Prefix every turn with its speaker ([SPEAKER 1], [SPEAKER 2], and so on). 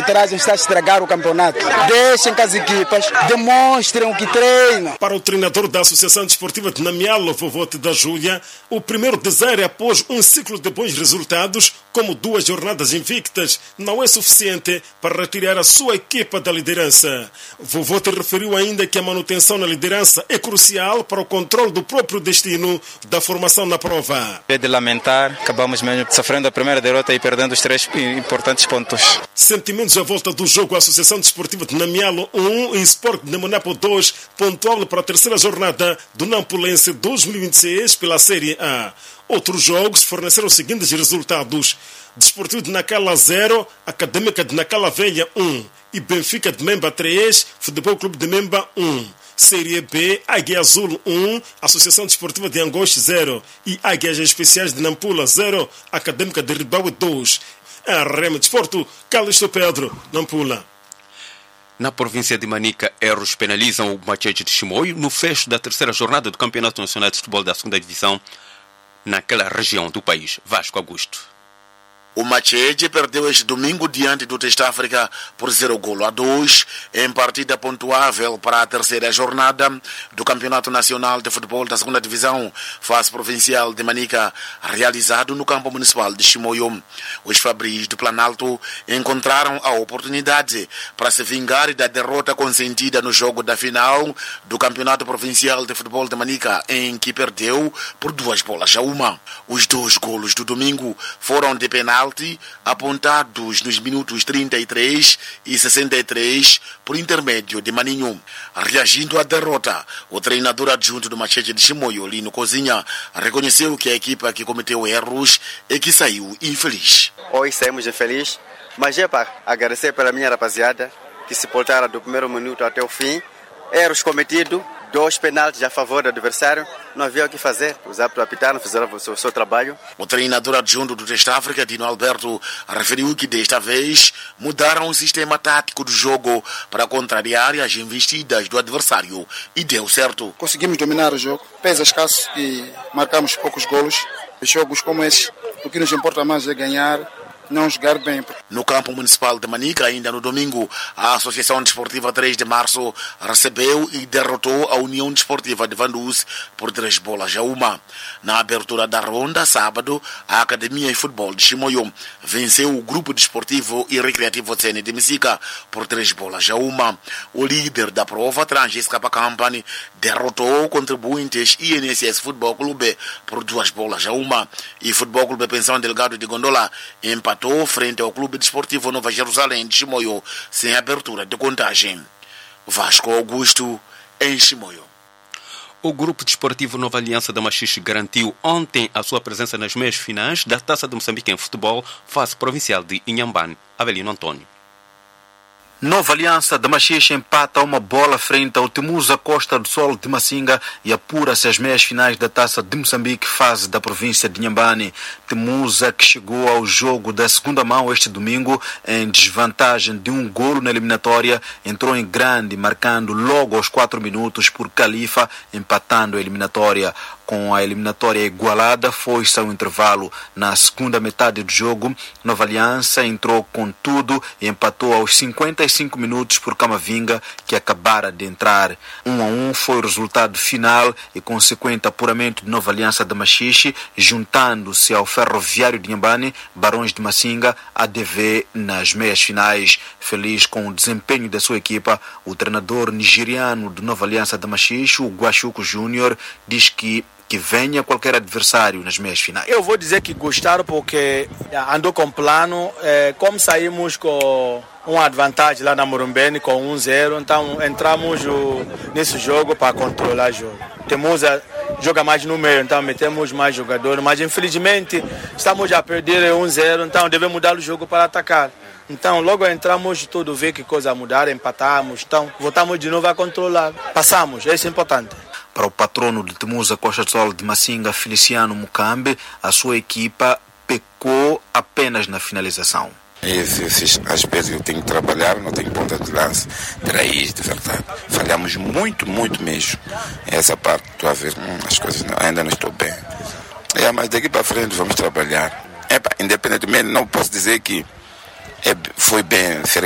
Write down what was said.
[SPEAKER 1] arbitragem está a estragar o campeonato. Deixem que as equipas demonstrem o que treinam.
[SPEAKER 2] Para o treinador da Associação Desportiva de Namialo, Vovote da Júlia, o primeiro desaire após um ciclo de bons resultados, como 2 jornadas invictas, não é suficiente para retirar a sua equipa da liderança. Vovote referiu ainda que a manutenção na liderança é crucial para o controle do próprio destino da formação na prova.
[SPEAKER 3] É de lamentar, acabamos mesmo sofrendo a primeira derrota e perdendo os 3 importantes pontos.
[SPEAKER 2] Sentimentos à volta do jogo. A Associação Desportiva de Namialo 1 e Sport de Monapo 2, pontuável para a terceira jornada do Nampulense 2026 pela Série A. Outros jogos forneceram os seguintes resultados: Desportivo de Nacala 0, Académica de Nacala Velha 1 e Benfica de Memba 3, Futebol Clube de Memba 1. Série B, Águia Azul 1, Associação Desportiva de Angoche 0 e Águias Especiais de Nampula 0, Académica de Ribaue 2. A Rema Desporto, Calixto Pedro, Nampula.
[SPEAKER 4] Na província de Manica, erros penalizam o Macheche de Chimoio no fecho da terceira jornada do Campeonato Nacional de Futebol da 2ª Divisão naquela região do país. Vasco Augusto.
[SPEAKER 5] O Macheche perdeu este domingo diante do Test-África por 0-2 em partida pontuável para a terceira jornada do Campeonato Nacional de Futebol da 2ª Divisão, fase provincial de Manica, realizado no campo municipal de Chimoio. Os Fabris do Planalto encontraram a oportunidade para se vingar da derrota consentida no jogo da final do Campeonato Provincial de Futebol de Manica, em que perdeu por 2-1. Os 2 golos do domingo foram de penalti, apontados nos minutos 33 e 63 por intermédio de Maninho. Reagindo à derrota, o treinador adjunto do Macheche de Chimoio, Lino Cozinha, reconheceu que a equipa que cometeu erros é que saiu infeliz.
[SPEAKER 6] Hoje saímos infelizes, mas é para agradecer pela minha rapaziada que se portaram do primeiro minuto até o fim. Erros cometidos, 2 penaltis a favor do adversário, não havia o que fazer. Os árbitros apitaram, fizeram o seu trabalho.
[SPEAKER 5] O treinador adjunto do Test-África, Dino Alberto, referiu que desta vez mudaram o sistema tático do jogo para contrariar as investidas do adversário e deu certo.
[SPEAKER 1] Conseguimos dominar o jogo, pesa escasso e marcamos poucos golos. Jogos como esses, o que nos importa mais é ganhar, não jogar bem.
[SPEAKER 5] No campo municipal de Manica, ainda no domingo, a Associação Desportiva 3 de Março recebeu e derrotou a União Desportiva de Vanduz por 3-1. Na abertura da ronda, sábado, a Academia de Futebol de Chimoio venceu o Grupo Desportivo e Recreativo CN de Messica por 3-1. O líder da prova, Transisca Company, derrotou o Contribuintes INSS Futebol Clube por 2-1 e Futebol Clube Pensão Delgado de Gondola empatou frente ao Clube Desportivo Nova Jerusalém de Chimoio, sem abertura de contagem. Vasco Augusto, em Chimoio.
[SPEAKER 4] O Grupo Desportivo Nova Aliança da Machixe garantiu ontem a sua presença nas meias finais da Taça de Moçambique em futebol, fase provincial de Inhambane. Avelino Antônio.
[SPEAKER 7] Nova Aliança da Machixe empata uma bola frente ao Temusa Costa do Sol de Massinga e apura-se às meias finais da Taça de Moçambique, fase da província de Inhambane. Temusa, que chegou ao jogo da segunda mão este domingo em desvantagem de 1 golo na eliminatória, entrou em grande, marcando logo aos 4 minutos por Califa, empatando a eliminatória. Com a eliminatória igualada, foi-se ao intervalo. Na segunda metade do jogo, Nova Aliança entrou com tudo e empatou aos 55 minutos por Camavinga, que acabara de entrar. 1-1 foi o resultado final e consequente apuramento de Nova Aliança da Machixe, juntando-se ao Ferroviário de Inhambane, Barões de Massinga, ADV nas meias finais. Feliz com o desempenho da sua equipa, o treinador nigeriano de Nova Aliança da Machixe, o Guachuco Júnior, diz que venha qualquer adversário nas meias finais.
[SPEAKER 8] Eu vou dizer que gostaram porque andou com plano, como saímos com uma vantagem lá na Morumbene com 1-0, então entramos nesse jogo para controlar o jogo. Temos joga mais no meio, então metemos mais jogadores, mas infelizmente estamos a perder 1-0, então devemos mudar o jogo para atacar. Então logo entramos, tudo vê que coisa mudar, empatamos, então voltamos de novo a controlar, passamos, isso é importante.
[SPEAKER 7] Para o patrono de Temusa Costa do Sol de Massinga, Feliciano Mucambe, a sua equipa pecou apenas na finalização.
[SPEAKER 9] Esses aspectos eu tenho que trabalhar, não tenho ponta de lance, de raiz, de verdade. Falhamos muito mesmo. Essa parte, estou a ver, as coisas ainda não estou bem. Mas daqui para frente vamos trabalhar. Independentemente, não posso dizer que foi bem,